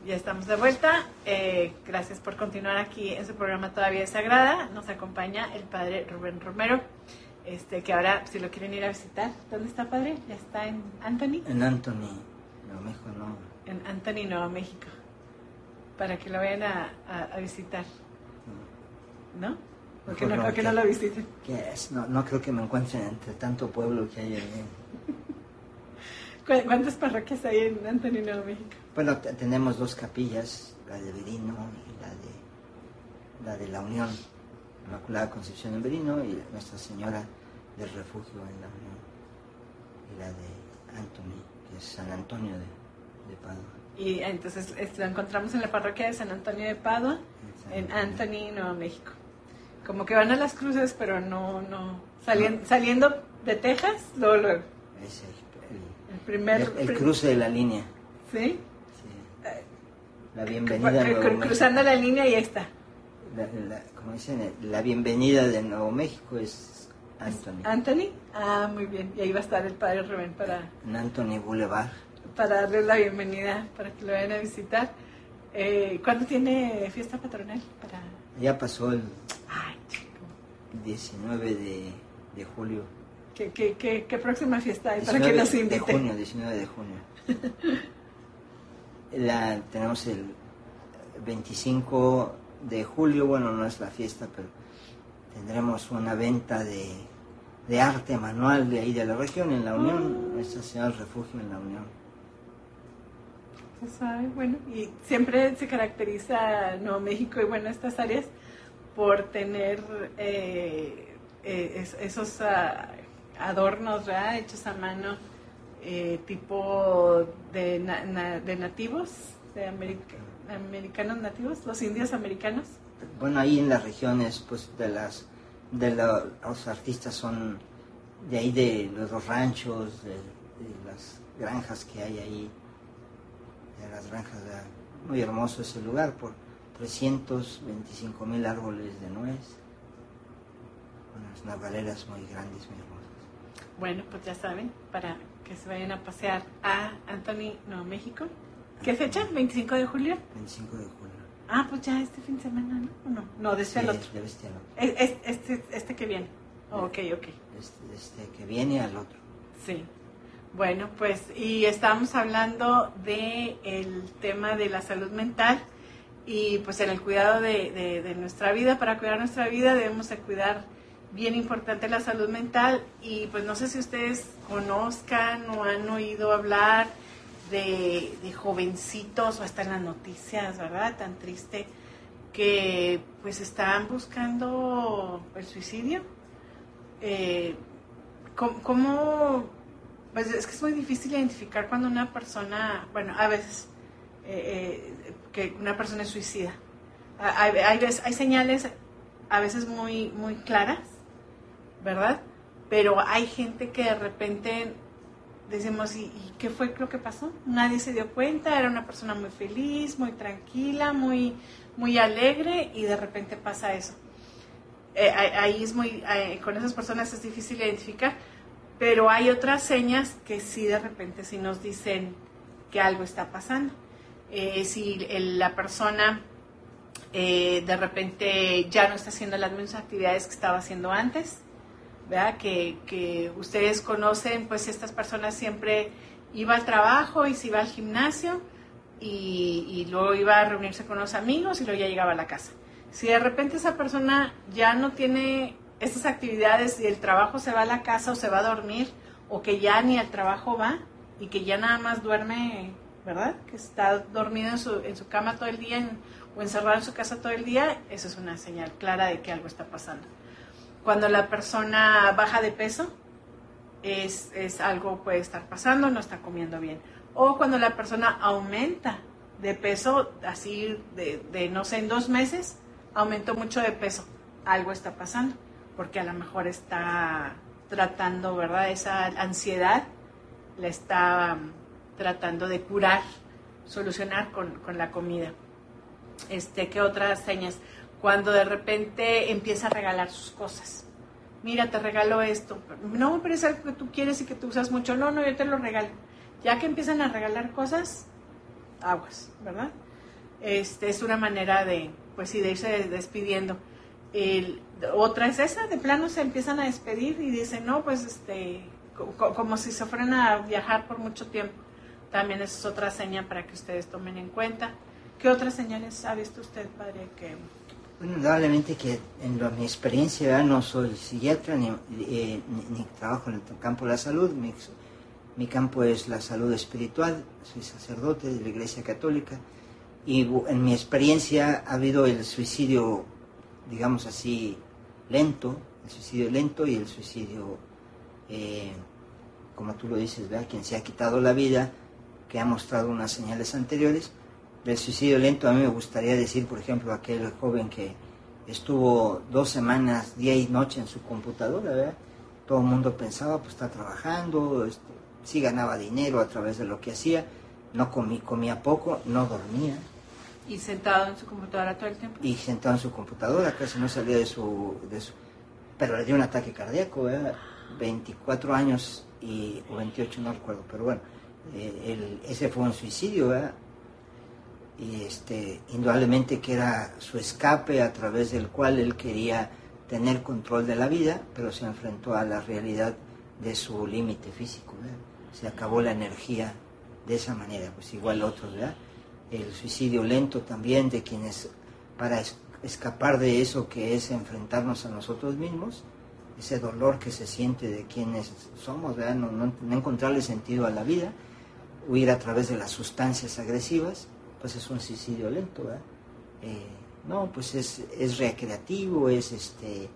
Ya estamos de vuelta. Gracias por continuar aquí en su programa Todavía es Sagrada. Nos acompaña el padre Rubén Romero, que ahora, si lo quieren ir a visitar, ¿dónde está, padre? ¿Ya está en Anthony? En Anthony, Nuevo México, no. En Anthony, Nuevo México. Para que lo vayan a visitar. ¿No? ¿Por qué no lo visiten? ¿Qué es? No creo que me encuentren entre tanto pueblo que hay ahí. ¿Cuántas parroquias hay en Anthony, Nuevo México? Bueno, tenemos 2 capillas, la de Verino y la de la Unión, Inmaculada Concepción en Verino, y Nuestra Señora del Refugio en la Unión, y la de Anthony, que es San Antonio de Padua. Y entonces lo encontramos en la parroquia de San Antonio de Padua, en Anthony, Nuevo México. Como que van a las cruces, pero no. Saliendo de Texas, luego. Es el cruce de la línea. ¿Sí? Sí. La bienvenida a Nuevo México. Cruzando la línea y ahí está. Como dicen, la bienvenida de Nuevo México es Anthony. ¿Anthony? Ah, muy bien. Y ahí va a estar el padre Rubén en Anthony Boulevard. Para darles la bienvenida, para que lo vayan a visitar. ¿Cuándo tiene fiesta patronal? Ya pasó el 19 de julio. ¿Qué próxima fiesta hay para que nos inviten? 19 de junio. Tenemos el 25 de julio, bueno, no es la fiesta, pero tendremos una venta de arte manual de ahí de la región, en la Unión, Nuestra Señora del Refugio en la Unión. Se sabe, bueno, y siempre se caracteriza Nuevo México y bueno, estas áreas por tener esos adornos, ¿verdad? Hechos a mano, tipo de nativos, de americanos nativos, los indios americanos. Bueno, ahí en las regiones, pues los artistas son de ahí, de los ranchos, de las granjas que hay ahí, de las granjas, muy hermoso ese lugar, por 325,000 árboles de nuez, unas navaleras muy grandes, muy hermosas. Bueno, pues ya saben, para que se vayan a pasear a Anthony, Nuevo México. ¿Qué fecha? ¿25 de julio? 25 de julio. Ah, pues ya este fin de semana, ¿no? No, de este al otro. De este al otro. Este que viene. Ok. Este que viene al otro. Sí. Bueno, pues, y estábamos hablando del tema de la salud mental y pues en el cuidado de nuestra vida. Para cuidar nuestra vida debemos de cuidar bien importante la salud mental y pues no sé si ustedes conozcan o han oído hablar de jovencitos o hasta en las noticias, ¿verdad? Tan triste que pues están buscando el suicidio. ¿Cómo? Pues es que es muy difícil identificar cuando una persona, bueno, a veces que una persona es suicida. Hay señales a veces muy, muy claras, ¿verdad? Pero hay gente que de repente decimos, ¿y qué fue lo que pasó? Nadie se dio cuenta, era una persona muy feliz, muy tranquila, muy, muy alegre y de repente pasa eso. Ahí es con esas personas es difícil identificar, pero hay otras señas que sí de repente sí nos dicen que algo está pasando. Si la persona de repente ya no está haciendo las mismas actividades que estaba haciendo antes, ¿verdad? Que ustedes conocen, pues estas personas siempre iba al trabajo y se iba al gimnasio y luego iba a reunirse con los amigos y luego ya llegaba a la casa. Si de repente esa persona ya no tiene estas actividades y el trabajo se va a la casa o se va a dormir o que ya ni al trabajo va y que ya nada más duerme, ¿verdad? Que está dormido en su cama todo el día o encerrado en su casa todo el día, eso es una señal clara de que algo está pasando. Cuando la persona baja de peso, es algo puede estar pasando, no está comiendo bien. O cuando la persona aumenta de peso, así de no sé, en 2 meses, aumentó mucho de peso, algo está pasando, porque a lo mejor está tratando, ¿verdad? Esa ansiedad la está tratando de curar, solucionar con la comida. ¿Qué otras señas? Cuando de repente empieza a regalar sus cosas. Mira, te regalo esto. No, pero es algo que tú quieres y que tú usas mucho. No, yo te lo regalo. Ya que empiezan a regalar cosas, aguas, ¿verdad? Es una manera de, pues sí, de irse despidiendo. Otra es esa, de plano se empiezan a despedir y dicen, no, pues como si se fueran a viajar por mucho tiempo. También esa es otra señal para que ustedes tomen en cuenta. ¿Qué otras señales ha visto usted, padre? Bueno, indudablemente que en mi experiencia, ¿verdad? No soy psiquiatra ni trabajo en el campo de la salud. Mi campo es la salud espiritual. Soy sacerdote de la Iglesia Católica. Y en mi experiencia ha habido el suicidio, digamos así, lento, el suicidio lento y el suicidio, como tú lo dices, ¿verdad? Quien se ha quitado la vida, que ha mostrado unas señales anteriores. Del suicidio lento a mí me gustaría decir, por ejemplo, aquel joven que estuvo 2 semanas, día y noche en su computadora, ¿verdad? Todo el mundo pensaba, pues está trabajando, sí ganaba dinero a través de lo que hacía, no comía poco, no dormía. ¿Y sentado en su computadora todo el tiempo? Y sentado en su computadora, casi no salía de su... Pero le dio un ataque cardíaco, ¿verdad? 24 años o 28, no recuerdo, pero bueno, ese fue un suicidio, ¿verdad? Y indudablemente que era su escape a través del cual él quería tener control de la vida, pero se enfrentó a la realidad de su límite físico, ¿verdad? Se acabó la energía de esa manera, pues igual otros, ¿verdad? El suicidio lento también de quienes, para escapar de eso que es enfrentarnos a nosotros mismos, ese dolor que se siente de quienes somos, ¿verdad? No encontrarle sentido a la vida, huir a través de las sustancias agresivas, pues es un suicidio lento, ¿verdad? No, pues es recreativo, es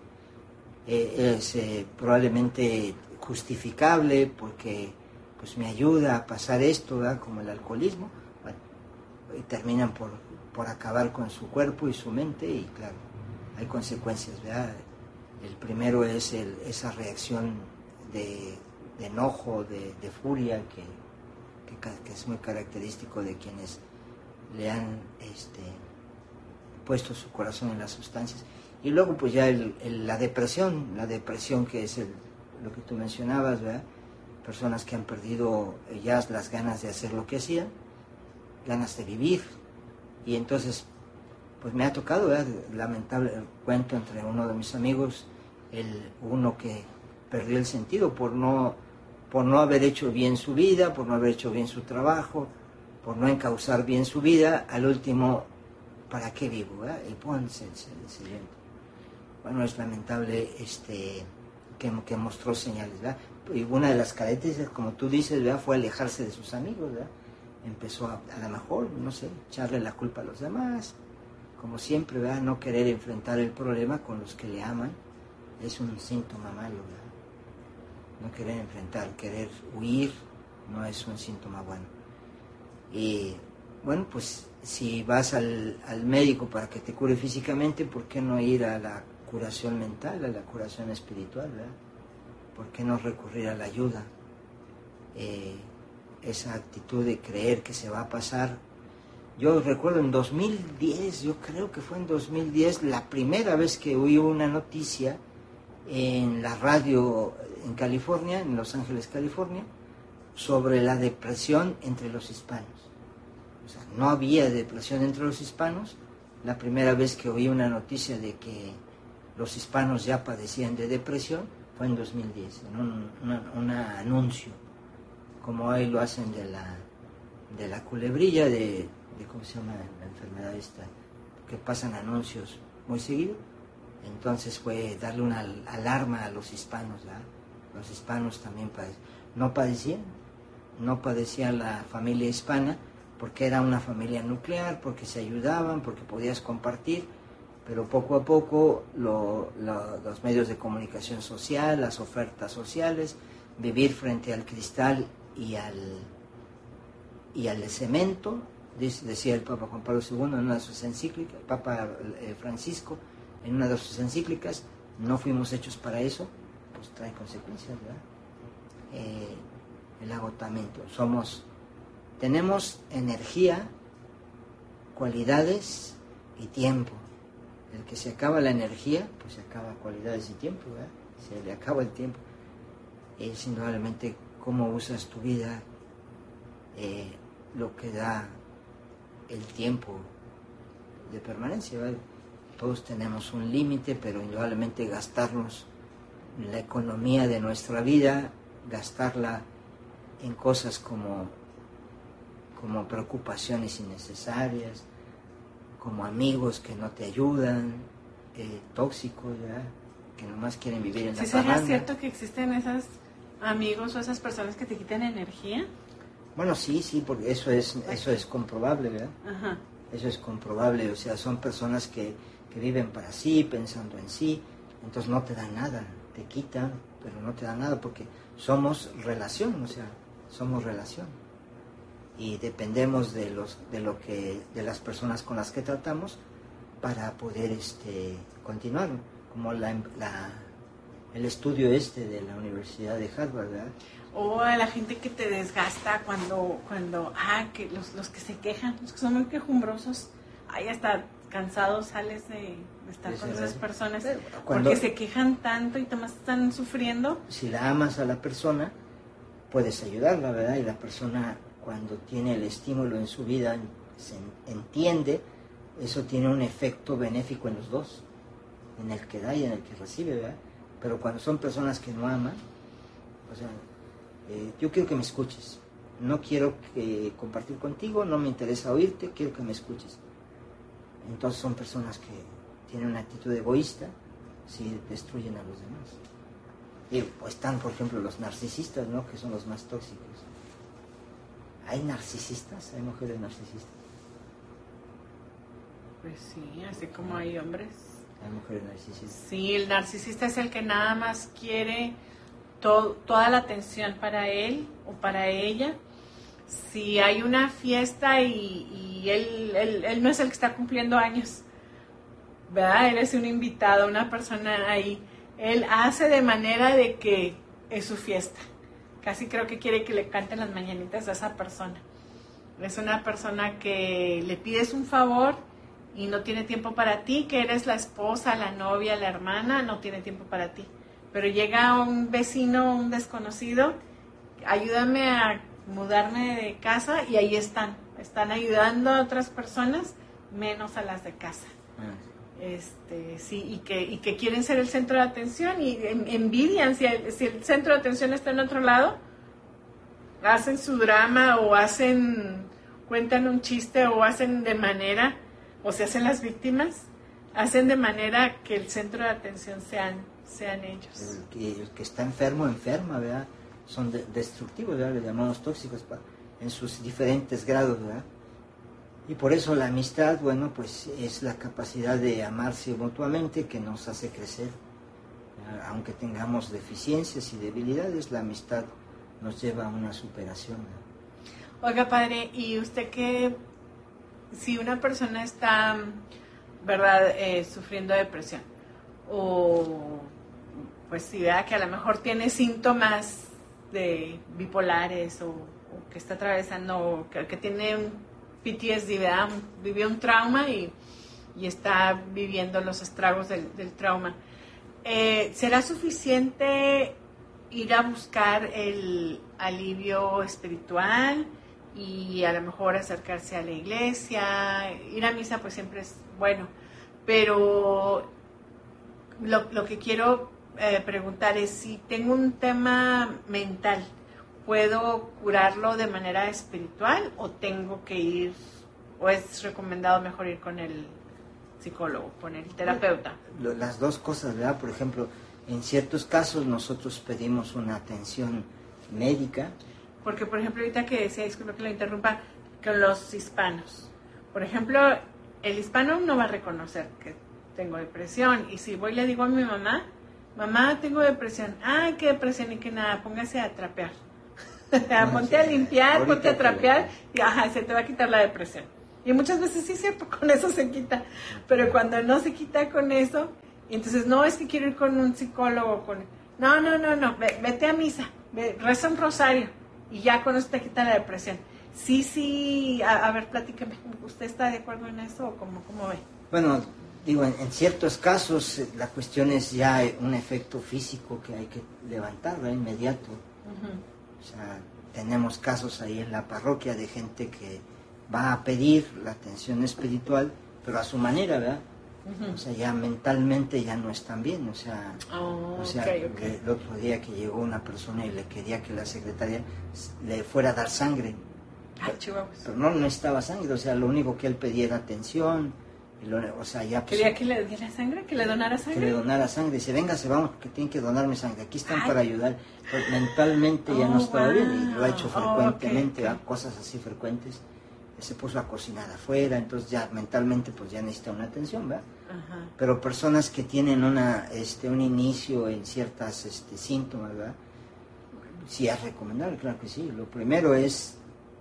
probablemente justificable porque pues me ayuda a pasar esto, ¿verdad? Como el alcoholismo. Bueno, y terminan por acabar con su cuerpo y su mente, y claro, hay consecuencias, ¿verdad? El primero es esa reacción de enojo, de furia que es muy característico de quienes le han puesto su corazón en las sustancias. Y luego pues ya la depresión que es lo que tú mencionabas, ¿verdad? Personas que han perdido ya las ganas de hacer lo que hacían, ganas de vivir, y entonces pues me ha tocado, ¿verdad? Lamentable cuento entre uno de mis amigos, uno que perdió el sentido por no haber hecho bien su vida, por no haber hecho bien su trabajo, por no encauzar bien su vida. Al último, ¿para qué vivo? ¿Verdad? Y pónganse el siguiente. Bueno, es lamentable que mostró señales, ¿verdad? Y una de las características, como tú dices, ¿verdad? Fue alejarse de sus amigos, ¿verdad? Empezó a lo mejor, no sé, echarle la culpa a los demás, como siempre, ¿verdad? No querer enfrentar el problema con los que le aman, es un síntoma malo, ¿verdad? No querer enfrentar, querer huir, no es un síntoma bueno. Y bueno, pues si vas al médico para que te cure físicamente, ¿por qué no ir a la curación mental, a la curación espiritual, ¿verdad? ¿Por qué no recurrir a la ayuda? Esa actitud de creer que se va a pasar. Yo recuerdo en 2010, yo creo que fue en 2010, la primera vez que oí una noticia en la radio en California, en Los Ángeles, California, sobre la depresión entre los hispanos. O sea, no había depresión entre los hispanos. La primera vez que oí una noticia de que los hispanos ya padecían de depresión fue en 2010, en un anuncio, como hoy lo hacen de la culebrilla, de ¿cómo se llama la enfermedad esta? Que pasan anuncios muy seguido. Entonces fue darle una alarma a los hispanos, ¿verdad? Los hispanos también no padecían la familia hispana, porque era una familia nuclear, porque se ayudaban, porque podías compartir, pero poco a poco los medios de comunicación social, las ofertas sociales, vivir frente al cristal y al cemento, decía el Papa Juan Pablo II en una de sus encíclicas, el Papa Francisco en una de sus encíclicas, no fuimos hechos para eso, pues trae consecuencias, ¿verdad? El agotamiento, tenemos energía, cualidades y tiempo. El que se acaba la energía, pues se acaba cualidades y tiempo, ¿verdad? Se le acaba el tiempo. Es indudablemente cómo usas tu vida, lo que da el tiempo de permanencia, ¿verdad? Todos tenemos un límite, pero indudablemente gastarnos la economía de nuestra vida, gastarla en cosas como preocupaciones innecesarias, como amigos que no te ayudan, tóxicos, ¿verdad? Que nomás quieren vivir en la parranda. ¿Sí será cierto que existen esos amigos o esas personas que te quitan energía? Bueno, sí, porque eso es comprobable, ¿verdad? Ajá. Eso es comprobable, o sea, son personas que viven para sí, pensando en sí, entonces no te dan nada, te quitan, pero no te dan nada, porque somos relación, o sea, somos relación. Y dependemos de las personas con las que tratamos para poder continuar, como el estudio de la Universidad de Harvard, ¿verdad? O a la gente que te desgasta cuando que los que se quejan, los que son muy quejumbrosos, ya está cansado sales de estar con esas personas, porque se quejan tanto y además están sufriendo. Si la amas a la persona, puedes ayudarla, ¿verdad? Y la persona, cuando tiene el estímulo en su vida, se entiende, eso tiene un efecto benéfico en los dos, en el que da y en el que recibe, ¿verdad? Pero cuando son personas que no aman, o sea, yo quiero que me escuches, no quiero compartir contigo, no me interesa oírte, quiero que me escuches. Entonces son personas que tienen una actitud egoísta, si destruyen a los demás. Y están, por ejemplo, los narcisistas, ¿no? Que son los más tóxicos. ¿Hay narcisistas? ¿Hay mujeres narcisistas? Pues sí, así como hay hombres. Hay mujeres narcisistas. Sí, el narcisista es el que nada más quiere toda la atención para él o para ella. Si hay una fiesta y él no es el que está cumpliendo años, ¿verdad? Él es un invitado, una persona ahí. Él hace de manera de que es su fiesta. Casi creo que quiere que le canten las mañanitas a esa persona. Es una persona que le pides un favor y no tiene tiempo para ti, que eres la esposa, la novia, la hermana, no tiene tiempo para ti. Pero llega un vecino, un desconocido, ayúdame a mudarme de casa, y ahí están ayudando a otras personas, menos a las de casa. Sí, y que quieren ser el centro de atención y envidian si el centro de atención está en otro lado, hacen su drama o cuentan un chiste o hacen de manera, o se hacen las víctimas, hacen de manera que el centro de atención sean ellos. El que está enfermo, enferma, ¿verdad? Son destructivos, ¿verdad? Les llamamos tóxicos en sus diferentes grados, ¿verdad? Y por eso la amistad, bueno, pues es la capacidad de amarse mutuamente que nos hace crecer. Aunque tengamos deficiencias y debilidades, la amistad nos lleva a una superación, ¿verdad? Oiga, padre, ¿y usted qué, si una persona está, verdad, sufriendo depresión, o pues si vea que a lo mejor tiene síntomas de bipolares o que está atravesando, o que tiene un PTSD, ¿verdad? Vivió un trauma y está viviendo los estragos del trauma, ¿será suficiente ir a buscar el alivio espiritual y a lo mejor acercarse a la iglesia? Ir a misa pues siempre es bueno, pero lo que quiero preguntar es si tengo un tema mental, ¿puedo curarlo de manera espiritual o tengo que ir, o es recomendado mejor ir con el psicólogo, con el terapeuta? Las dos cosas, ¿verdad? Por ejemplo, en ciertos casos nosotros pedimos una atención médica. Porque, por ejemplo, ahorita que decía, disculpe que lo interrumpa, con los hispanos. Por ejemplo, el hispano no va a reconocer que tengo depresión. Y si voy y le digo a mi mamá, tengo depresión. ¿Qué depresión? Y que nada, póngase a trapear. Ponte a limpiar, ponte a trapear y se te va a quitar la depresión. Y muchas veces sí es cierto, con eso se quita. Pero cuando no se quita con eso, entonces no es que quiero ir con un psicólogo. No, vete a misa, reza un rosario y ya con eso te quita la depresión. Sí, a ver, platíqueme, ¿usted está de acuerdo en eso o cómo ve? Bueno, digo, en ciertos casos la cuestión es ya un efecto físico que hay que levantar, ¿verdad? Inmediato. O sea, tenemos casos ahí en la parroquia de gente que va a pedir la atención espiritual pero a su manera, ¿verdad? Ujú. O sea, ya mentalmente ya no están bien, o sea, Okay. el otro día que llegó una persona y le quería que la secretaria le fuera a dar sangre, Chihuahuas. pero no necesitaba sangre, o sea, lo único que él pedía era atención, o sea, ya pues, ¿Quería que le diera sangre? ¿Que le donara que sangre? le donara sangre, dice, véngase, vamos, porque tienen que donarme sangre, aquí están Ay. para ayudar, pero mentalmente ya no estaba bien, y lo ha hecho Wow. frecuentemente, Ok. cosas así frecuentes, se puso a cocinar afuera, entonces ya mentalmente pues ya necesita una atención, ¿verdad? Ajá. Pero personas que tienen un inicio en ciertas síntomas, ¿verdad? Sí es recomendable, claro que sí. Lo primero es,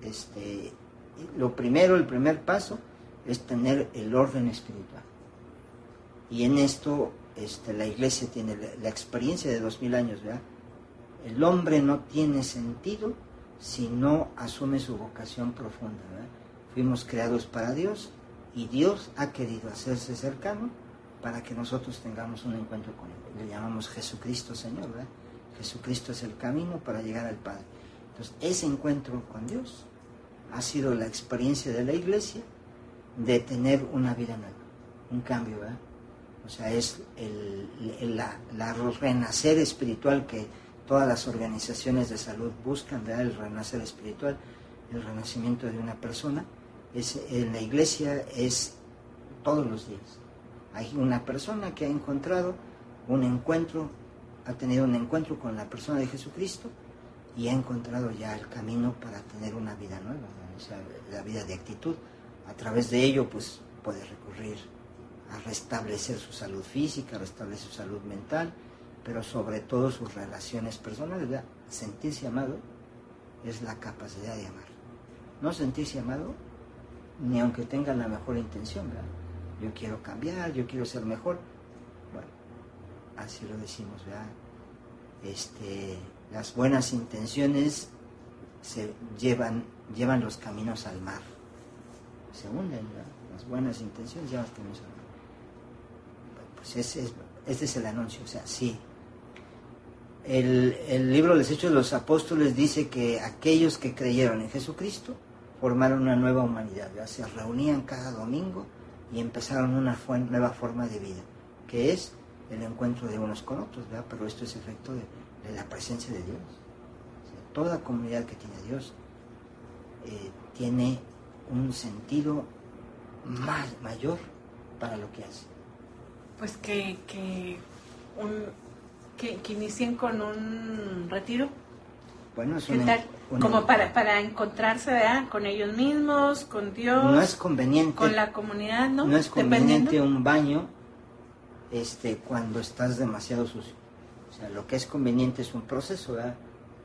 el primer paso es tener el orden espiritual. Y en esto la iglesia tiene la experiencia de 2000 años, ¿verdad? El hombre no tiene sentido si no asume su vocación profunda, ¿verdad? Fuimos creados para Dios y Dios ha querido hacerse cercano para que nosotros tengamos un encuentro con Él. Le llamamos Jesucristo Señor, ¿verdad? Jesucristo es el camino para llegar al Padre. Entonces, ese encuentro con Dios ha sido la experiencia de la iglesia de tener una vida nueva, un cambio, ¿verdad? O sea, es la renacer espiritual que todas las organizaciones de salud buscan, ¿verdad? El renacer espiritual, el renacimiento de una persona. En la iglesia es todos los días. Hay una persona que ha encontrado un encuentro, ha tenido un encuentro con la persona de Jesucristo y ha encontrado ya el camino para tener una vida nueva, ¿no? O sea, la vida de actitud. A través de ello, pues, puede recurrir a restablecer su salud física, a restablecer su salud mental, pero sobre todo sus relaciones personales, ¿verdad? Sentirse amado es la capacidad de amar. No sentirse amado, ni aunque tenga la mejor intención, ¿verdad? Yo quiero cambiar, yo quiero ser mejor. Bueno, así lo decimos, ¿verdad? Las buenas intenciones se llevan los caminos al mar. Se hunden, ¿verdad? Las buenas intenciones llevan los caminos al mar. Pues este es el anuncio, o sea, sí. El libro de los Hechos de los Apóstoles dice que aquellos que creyeron en Jesucristo formaron una nueva humanidad, ¿verdad? Se reunían cada domingo y empezaron una nueva forma de vida, que es el encuentro de unos con otros, ¿verdad? Pero esto es efecto de la presencia de Dios. O sea, toda comunidad que tiene a Dios tiene un sentido mayor para lo que hace. Pues que inicien con un retiro. Bueno, es ¿Qué tal? Como para encontrarse, ¿verdad? Con ellos mismos, con Dios. No es conveniente. Con la comunidad, ¿no? No es conveniente un baño cuando estás demasiado sucio. O sea, lo que es conveniente es un proceso, ¿verdad?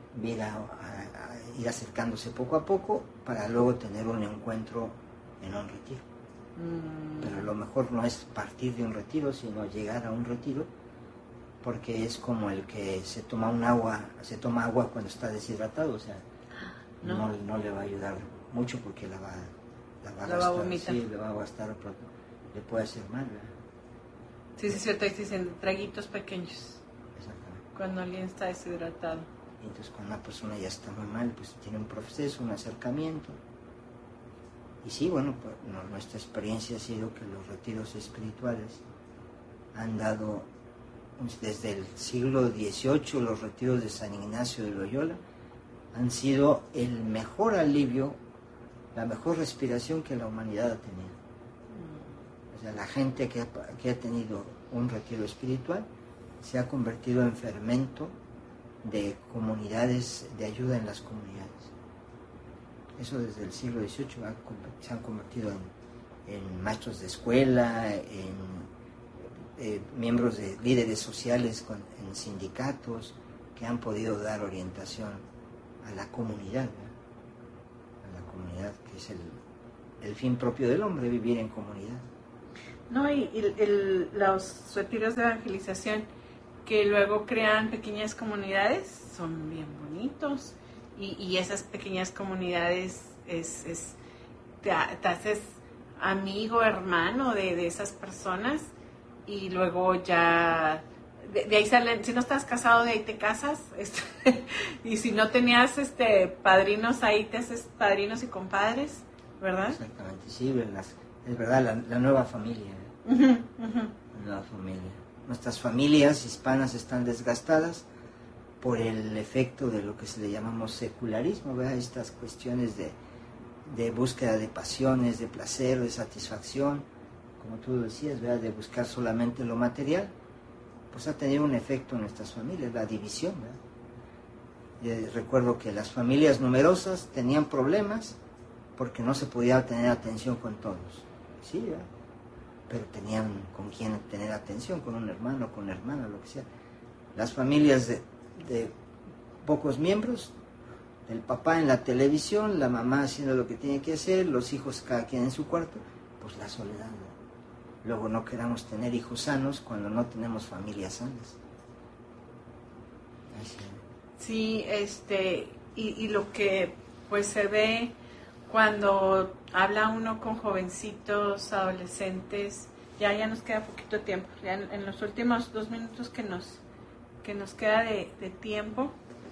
Ir acercándose poco a poco para luego tener un encuentro en un retiro. Pero lo mejor no es partir de un retiro, sino llegar a un retiro, porque es como el que se toma agua cuando está deshidratado, o sea, no le va a ayudar mucho porque la va a gastar, sí, le va a gastar, le puede hacer mal, ¿verdad? Sí, es cierto, dicen traguitos pequeños. Exactamente. Cuando alguien está deshidratado. Entonces, cuando una persona ya está muy mal, pues tiene un proceso, un acercamiento. Y sí, bueno, pues, nuestra experiencia ha sido que los retiros espirituales han dado, desde el siglo XVIII, los retiros de San Ignacio de Loyola han sido el mejor alivio, la mejor respiración que la humanidad ha tenido. O sea, la gente que ha tenido un retiro espiritual se ha convertido en fermento de comunidades, de ayuda en las comunidades. Eso desde el siglo XVIII se han convertido en maestros de escuela, en miembros de líderes sociales en sindicatos que han podido dar orientación a la comunidad, ¿no? A la comunidad, que es el fin propio del hombre, vivir en comunidad. No, y los retiros de evangelización que luego crean pequeñas comunidades son bien bonitos. Y esas pequeñas comunidades te haces amigo, hermano de esas personas, y luego ya de ahí salen. Si no estás casado, de ahí te casas, y si no tenías padrinos, ahí te haces padrinos y compadres, ¿verdad? Exactamente, sí, Es verdad, la nueva familia. La nueva familia. Nuestras familias hispanas están desgastadas por el efecto de lo que se le llamamos secularismo, ¿verdad? Estas cuestiones de búsqueda de pasiones, de placer, de satisfacción, como tú decías, ¿verdad? De buscar solamente lo material, pues ha tenido un efecto en nuestras familias, la división, ¿verdad? Recuerdo que las familias numerosas tenían problemas porque no se podía tener atención con todos, sí, ¿verdad? Pero tenían con quién tener atención, con un hermano, con una hermana, lo que sea. Las familias de pocos miembros, el papá en la televisión, la mamá haciendo lo que tiene que hacer, los hijos cada quien en su cuarto, pues la soledad, ¿no? Luego no queramos tener hijos sanos cuando no tenemos familias sanas. Así. Sí, y lo que pues se ve cuando habla uno con jovencitos, adolescentes, ya nos queda poquito tiempo, ya en los últimos 2 minutos que nos queda de tiempo,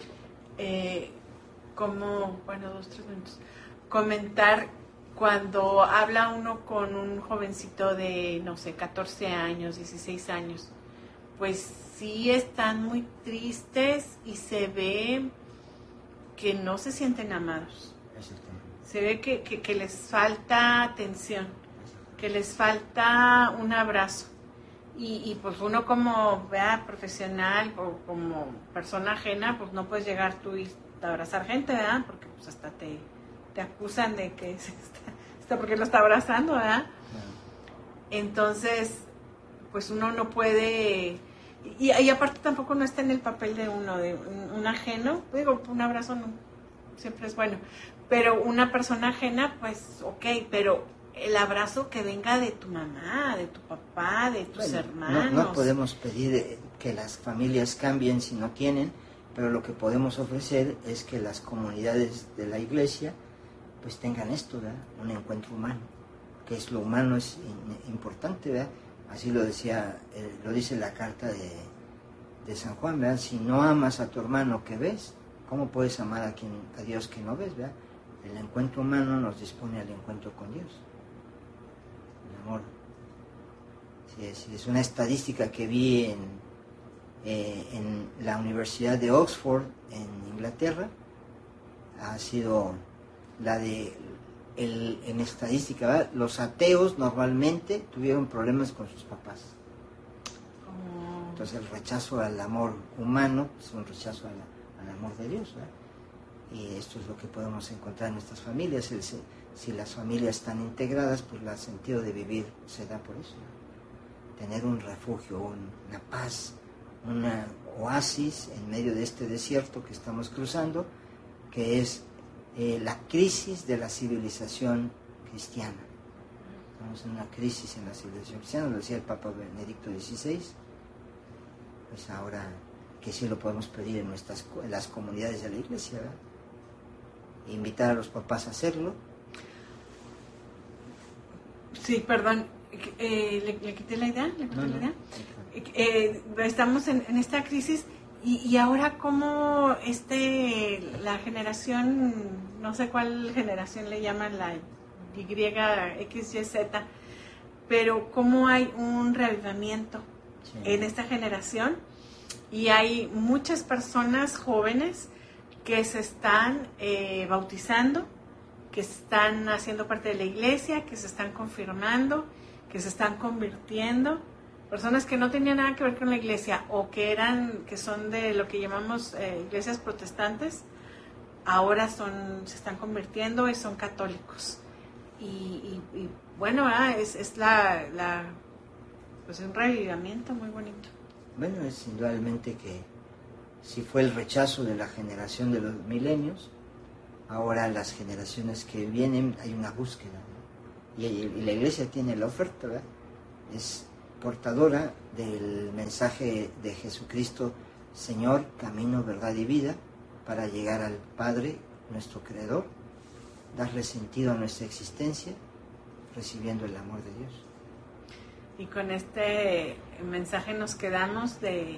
como, bueno, 2, 3 minutos, comentar cuando habla uno con un jovencito de, no sé, 14 años, 16 años, pues sí están muy tristes y se ve que no se sienten amados. Se ve que les falta atención, que les falta un abrazo. Y pues uno como profesional o como persona ajena, pues no puedes llegar tú y abrazar gente, ¿verdad? Porque pues hasta te acusan de que está porque lo está abrazando, ¿verdad? Entonces, pues uno no puede... Y aparte tampoco no está en el papel de uno, de un ajeno. Digo, un abrazo no, siempre es bueno. Pero una persona ajena, pues ok, pero el abrazo que venga de tu mamá, de tu papá, de tus hermanos. No podemos pedir que las familias cambien si no quieren, pero lo que podemos ofrecer es que las comunidades de la iglesia pues tengan esto, ¿verdad? Un encuentro humano, que es lo humano es importante, ¿verdad? Así lo decía, lo dice la carta de San Juan, ¿verdad? Si no amas a tu hermano que ves, ¿cómo puedes amar a Dios que no ves, ¿verdad? El encuentro humano nos dispone al encuentro con Dios. El amor. Sí, es una estadística que vi en la Universidad de Oxford, en Inglaterra. Ha sido la de, en estadística, ¿verdad? Los ateos normalmente tuvieron problemas con sus papás. Entonces el rechazo al amor humano es un rechazo al amor de Dios, ¿verdad? Y esto es lo que podemos encontrar en nuestras familias. Si las familias están integradas, pues el sentido de vivir se da por eso, ¿no? Tener un refugio, una paz, una oasis en medio de este desierto que estamos cruzando, que es la crisis de la civilización cristiana. Estamos en una crisis en la civilización cristiana, lo decía el Papa Benedicto XVI, pues ahora que sí lo podemos pedir en las comunidades de la iglesia, ¿verdad? Invitar a los papás a hacerlo. Sí, perdón, ¿le quité la idea? Estamos en esta crisis y ahora como la generación, no sé cuál generación le llaman, la YXYZ, pero cómo hay un reavivamiento en esta generación y hay muchas personas jóvenes que se están bautizando, que están haciendo parte de la iglesia, que se están confirmando, que se están convirtiendo, personas que no tenían nada que ver con la iglesia o que son de lo que llamamos iglesias protestantes, ahora se están convirtiendo y son católicos. Y bueno, es pues un revivimiento muy bonito. Bueno, es indudablemente que si fue el rechazo de la generación de los milenios, ahora las generaciones que vienen hay una búsqueda, ¿no? Y la iglesia tiene la oferta, ¿verdad? Es portadora del mensaje de Jesucristo, Señor, camino, verdad y vida, para llegar al Padre, nuestro Creador, darle sentido a nuestra existencia, recibiendo el amor de Dios. Y con este mensaje nos quedamos de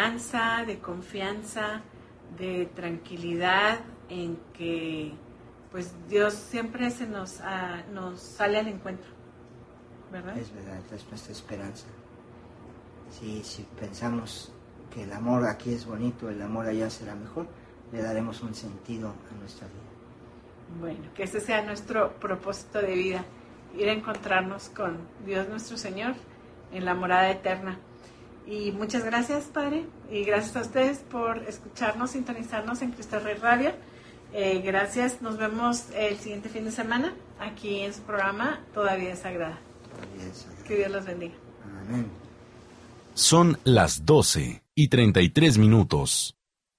esperanza, de confianza, de tranquilidad en que pues Dios siempre nos sale al encuentro, ¿verdad? Es verdad, es nuestra esperanza. Si pensamos que el amor aquí es bonito, el amor allá será mejor, le daremos un sentido a nuestra vida. Bueno, que ese sea nuestro propósito de vida, ir a encontrarnos con Dios nuestro Señor en la morada eterna. Y muchas gracias, Padre, y gracias a ustedes por escucharnos, sintonizarnos en Cristo Rey Radio. Gracias, nos vemos el siguiente fin de semana aquí en su programa Todavía es Sagrada. Que Dios los bendiga. Amén. Son las 12:33.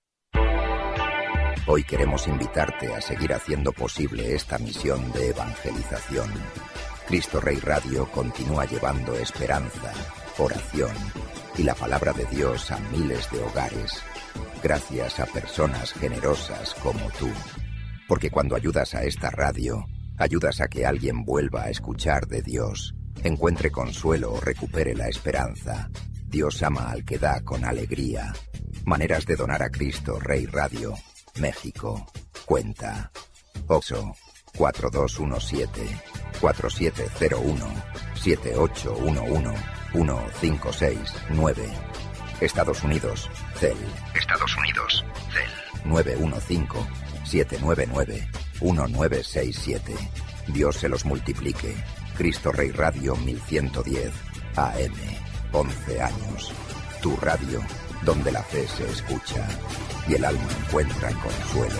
Hoy queremos invitarte a seguir haciendo posible esta misión de evangelización. Cristo Rey Radio continúa llevando esperanza, oración y la palabra de Dios a miles de hogares, gracias a personas generosas como tú. Porque cuando ayudas a esta radio, ayudas a que alguien vuelva a escuchar de Dios, encuentre consuelo o recupere la esperanza. Dios ama al que da con alegría. Maneras de donar a Cristo Rey Radio, México. Cuenta OXXO 4217-4701-7811-1569. Estados Unidos, CEL. 915-799-1967. Dios se los multiplique. Cristo Rey Radio 1110 AM. 11 años. Tu radio, donde la fe se escucha y el alma encuentra consuelo.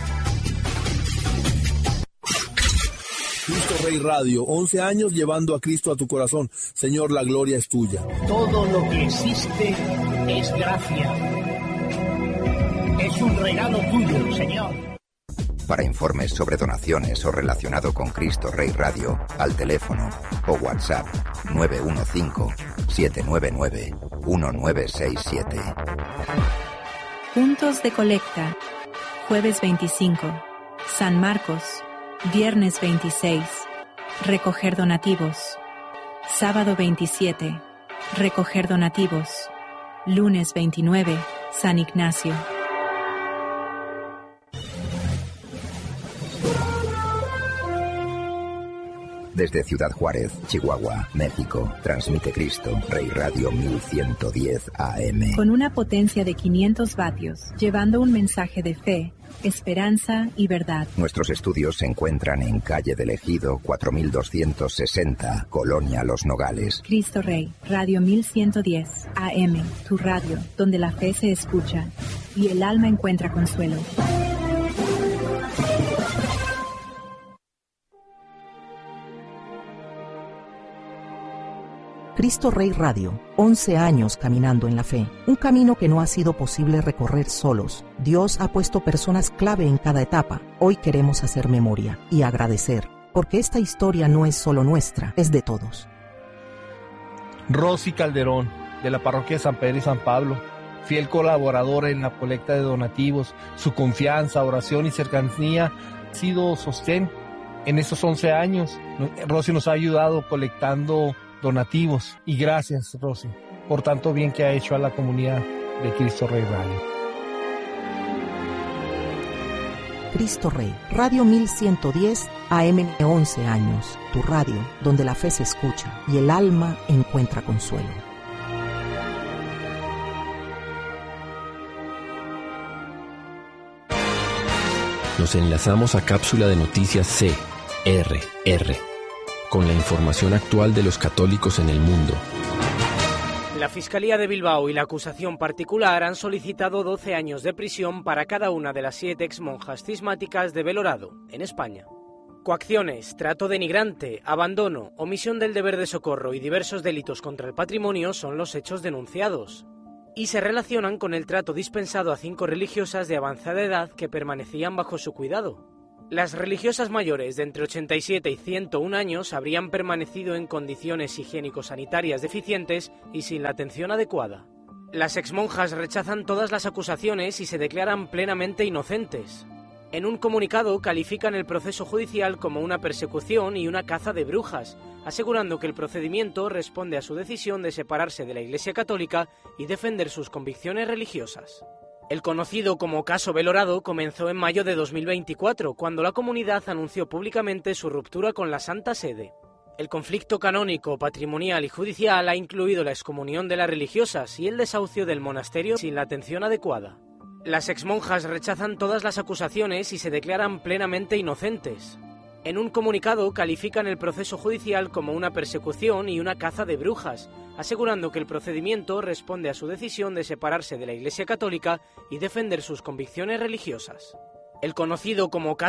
Cristo Rey Radio, 11 años llevando a Cristo a tu corazón. Señor, la gloria es tuya. Todo lo que existe es gracia. Es un regalo tuyo, Señor. Para informes sobre donaciones o relacionado con Cristo Rey Radio, al teléfono o WhatsApp 915-799-1967. Puntos de colecta. Jueves 25. San Marcos. Viernes 26. Recoger donativos. Sábado 27. Recoger donativos. Lunes 29. San Ignacio. Desde Ciudad Juárez, Chihuahua, México, transmite Cristo Rey Radio 1110 AM. Con una potencia de 500 vatios, llevando un mensaje de fe, esperanza y verdad. Nuestros estudios se encuentran en calle del Ejido 4260, Colonia Los Nogales. Cristo Rey, Radio 1110 AM, tu radio, donde la fe se escucha y el alma encuentra consuelo. Cristo Rey Radio, 11 años caminando en la fe, un camino que no ha sido posible recorrer solos. Dios ha puesto personas clave en cada etapa. Hoy queremos hacer memoria y agradecer, porque esta historia no es solo nuestra, es de todos. Rosy Calderón, de la parroquia de San Pedro y San Pablo, fiel colaboradora en la colecta de donativos. Su confianza, oración y cercanía ha sido sostén en estos 11 años. Rosy nos ha ayudado colectando donativos, y gracias, Rosy, por tanto bien que ha hecho a la comunidad de Cristo Rey Radio. Cristo Rey, Radio 1110 AM, 11 años, tu radio, donde la fe se escucha y el alma encuentra consuelo. Nos enlazamos a Cápsula de Noticias CRR, con la información actual de los católicos en el mundo. La Fiscalía de Bilbao y la acusación particular han solicitado 12 años de prisión para cada una de las 7 exmonjas cismáticas de Belorado, en España. Coacciones, trato denigrante, abandono, omisión del deber de socorro y diversos delitos contra el patrimonio son los hechos denunciados, y se relacionan con el trato dispensado a 5 religiosas de avanzada edad que permanecían bajo su cuidado. Las religiosas mayores de entre 87 y 101 años habrían permanecido en condiciones higiénico-sanitarias deficientes y sin la atención adecuada. Las exmonjas rechazan todas las acusaciones y se declaran plenamente inocentes. En un comunicado califican el proceso judicial como una persecución y una caza de brujas, asegurando que el procedimiento responde a su decisión de separarse de la Iglesia Católica y defender sus convicciones religiosas. El conocido como caso Belorado comenzó en mayo de 2024, cuando la comunidad anunció públicamente su ruptura con la Santa Sede. El conflicto canónico, patrimonial y judicial ha incluido la excomunión de las religiosas y el desahucio del monasterio sin la atención adecuada. Las exmonjas rechazan todas las acusaciones y se declaran plenamente inocentes. En un comunicado califican el proceso judicial como una persecución y una caza de brujas, asegurando que el procedimiento responde a su decisión de separarse de la Iglesia Católica y defender sus convicciones religiosas. El conocido como caso